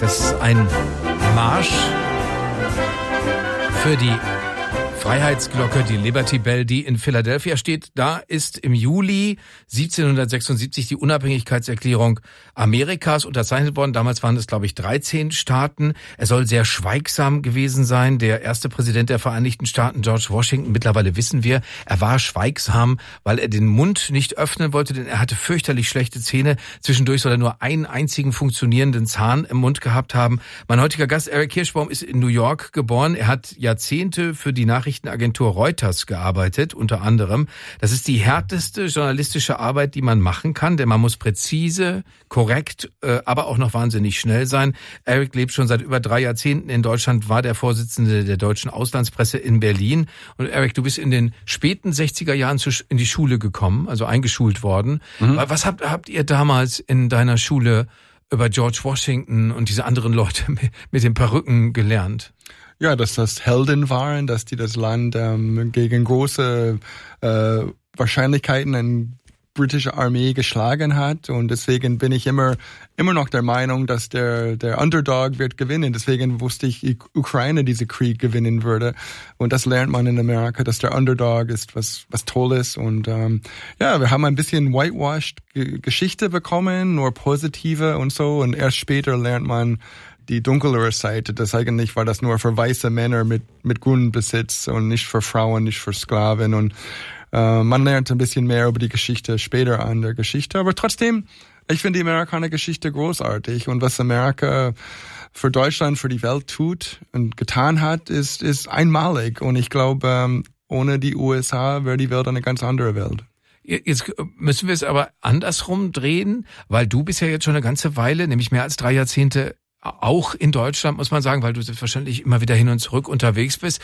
Das ist ein Marsch für die Freiheitsglocke, die Liberty Bell, die in Philadelphia steht. Da ist im Juli 1776 die Unabhängigkeitserklärung Amerikas unterzeichnet worden. Damals waren es, glaube ich, 13 Staaten. Er soll sehr schweigsam gewesen sein. Der erste Präsident der Vereinigten Staaten, George Washington, mittlerweile wissen wir, er war schweigsam, weil er den Mund nicht öffnen wollte, denn er hatte fürchterlich schlechte Zähne. Zwischendurch soll er nur einen einzigen funktionierenden Zahn im Mund gehabt haben. Mein heutiger Gast, Eric Kirschbaum, ist in New York geboren. Er hat Jahrzehnte für die Nachrichtenagentur Reuters gearbeitet, unter anderem. Das ist die härteste journalistische Arbeit, die man machen kann, denn man muss präzise, korrekt, aber auch noch wahnsinnig schnell sein. Eric lebt schon seit über 3 Jahrzehnten in Deutschland, war der Vorsitzende der deutschen Auslandspresse in Berlin. Und Eric, du bist in den späten 60er Jahren in die Schule gekommen, also eingeschult worden. Was habt ihr damals in deiner Schule über George Washington und diese anderen Leute mit den Perücken gelernt? Ja, dass das Helden waren, dass die das Land gegen große Wahrscheinlichkeiten eine britische Armee geschlagen hat, und deswegen bin ich immer noch der Meinung, dass der Underdog wird gewinnen. Deswegen wusste ich, Ukraine diesen Krieg gewinnen würde, und das lernt man in Amerika, dass der Underdog ist was Tolles. Und wir haben ein bisschen whitewashed Geschichte bekommen, nur positive und so, und erst später lernt man die dunklere Seite, das eigentlich war das nur für weiße Männer mit Grundbesitz und nicht für Frauen, nicht für Sklaven, und man lernt ein bisschen mehr über die Geschichte später an der Geschichte, aber trotzdem, ich finde die amerikanische Geschichte großartig, und was Amerika für Deutschland, für die Welt tut und getan hat, ist einmalig, und ich glaube, ohne die USA wäre die Welt eine ganz andere Welt. Jetzt müssen wir es aber andersrum drehen, weil du bist ja jetzt schon eine ganze Weile, nämlich mehr als 3 Jahrzehnte, auch in Deutschland, muss man sagen, weil du selbstverständlich immer wieder hin und zurück unterwegs bist.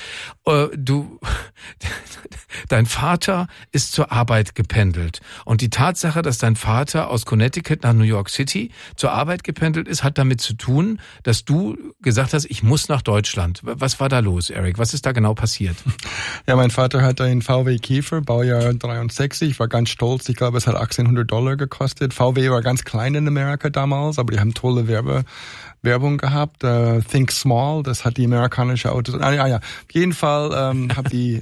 Dein Vater ist zur Arbeit gependelt. Und die Tatsache, dass dein Vater aus Connecticut nach New York City zur Arbeit gependelt ist, hat damit zu tun, dass du gesagt hast, ich muss nach Deutschland. Was war da los, Eric? Was ist da genau passiert? Ja, mein Vater hatte einen VW Käfer, Baujahr 63. Ich war ganz stolz. Ich glaube, es hat $1,800 gekostet. VW war ganz klein in Amerika damals, aber die haben tolle Werbung gehabt. Think Small, das hat die amerikanische Autos. Auf jeden Fall habe die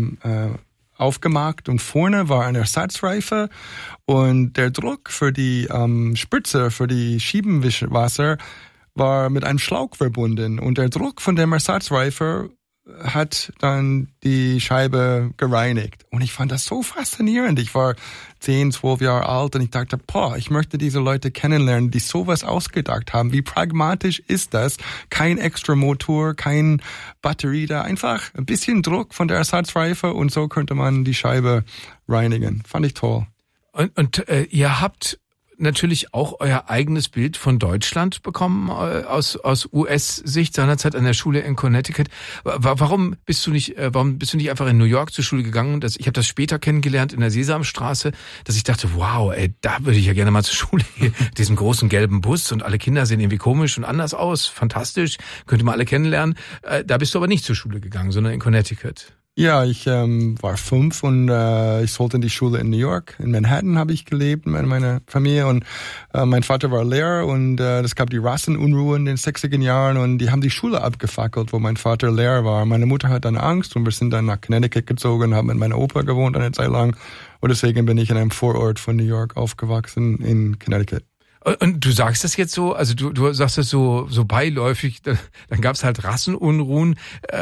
aufgemacht, und vorne war eine Ersatzreife, und der Druck für die Spritze, für die Schiebenwasser war mit einem Schlauch verbunden, und der Druck von dem Ersatzreife hat dann die Scheibe gereinigt. Und ich fand das so faszinierend. Ich war 10, 12 Jahre alt, und ich dachte, ich möchte diese Leute kennenlernen, die sowas ausgedacht haben. Wie pragmatisch ist das? Kein extra Motor, kein Batterie da. Einfach ein bisschen Druck von der Ersatzreife, und so könnte man die Scheibe reinigen. Fand ich toll. Und ihr habt natürlich auch euer eigenes Bild von Deutschland bekommen aus US-Sicht seinerzeit an der Schule in Connecticut. Warum bist du nicht einfach in New York zur Schule gegangen? Ich habe das später kennengelernt in der Sesamstraße, dass ich dachte, wow, da würde ich ja gerne mal zur Schule gehen, mit diesem großen gelben Bus, und alle Kinder sehen irgendwie komisch und anders aus, fantastisch, könnte man alle kennenlernen. Da bist du aber nicht zur Schule gegangen, sondern in Connecticut. Ja, ich war 5, und ich sollte in die Schule in New York. In Manhattan habe ich gelebt mit meiner Familie, und mein Vater war Lehrer, und es gab die Rassenunruhen in den 60er Jahren, und die haben die Schule abgefackelt, wo mein Vater Lehrer war. Meine Mutter hat dann Angst, und wir sind dann nach Connecticut gezogen, haben mit meiner Opa gewohnt eine Zeit lang, und deswegen bin ich in einem Vorort von New York aufgewachsen in Connecticut. Und du sagst das jetzt so, also du sagst das so beiläufig, dann gab es halt Rassenunruhen.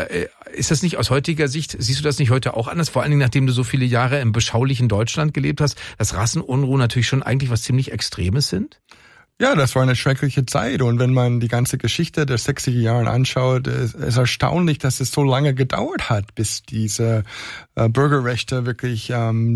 Ist das nicht aus heutiger Sicht, siehst du das nicht heute auch anders? Vor allen Dingen, nachdem du so viele Jahre im beschaulichen Deutschland gelebt hast, dass Rassenunruhen natürlich schon eigentlich was ziemlich Extremes sind? Ja, das war eine schreckliche Zeit, und wenn man die ganze Geschichte der 60er Jahre anschaut, ist erstaunlich, dass es so lange gedauert hat, bis diese Bürgerrechte wirklich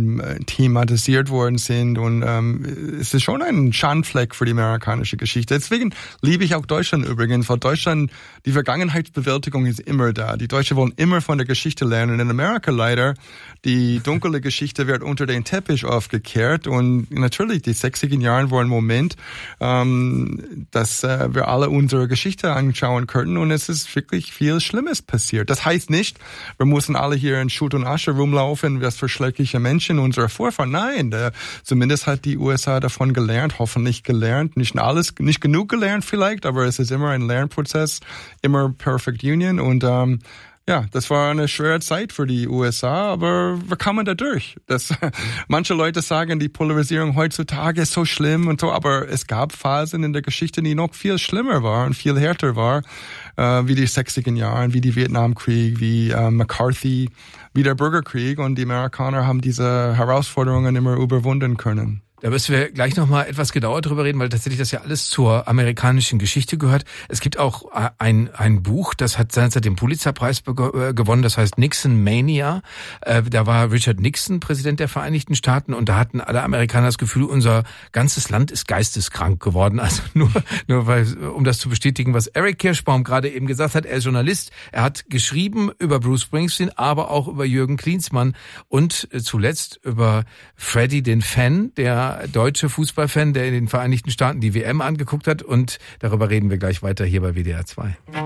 thematisiert worden sind, und es ist schon ein Schandfleck für die amerikanische Geschichte. Deswegen liebe ich auch Deutschland übrigens, weil Deutschland, die Vergangenheitsbewältigung ist immer da. Die Deutschen wollen immer von der Geschichte lernen. In Amerika leider, die dunkle Geschichte wird unter den Teppich aufgekehrt, und natürlich, die 60er Jahre waren ein Moment, dass wir alle unsere Geschichte anschauen könnten und es ist wirklich viel Schlimmes passiert. Das heißt nicht, wir müssen alle hier in Schutt und Asche rumlaufen, was für schreckliche Menschen unsere Vorfahren. Nein, zumindest hat die USA davon gelernt, hoffentlich gelernt, nicht genug gelernt vielleicht, aber es ist immer ein Lernprozess, immer Perfect Union und ja, das war eine schwere Zeit für die USA, aber wir kamen da durch. Manche Leute sagen, die Polarisierung heutzutage ist so schlimm und so, aber es gab Phasen in der Geschichte, die noch viel schlimmer waren und viel härter war, wie die 60er Jahre, wie die Vietnamkrieg, wie McCarthy, wie der Bürgerkrieg und die Amerikaner haben diese Herausforderungen immer überwinden können. Da müssen wir gleich nochmal etwas genauer drüber reden, weil tatsächlich das ja alles zur amerikanischen Geschichte gehört. Es gibt auch ein Buch, das hat seinerzeit den Pulitzerpreis gewonnen, das heißt Nixon Mania. Da war Richard Nixon Präsident der Vereinigten Staaten und da hatten alle Amerikaner das Gefühl, unser ganzes Land ist geisteskrank geworden. Also nur weil, um das zu bestätigen, was Eric Kirschbaum gerade eben gesagt hat, er ist Journalist, er hat geschrieben über Bruce Springsteen, aber auch über Jürgen Klinsmann und zuletzt über Freddie den Fan, der deutsche Fußballfan, der in den Vereinigten Staaten die WM angeguckt hat und darüber reden wir gleich weiter hier bei WDR 2.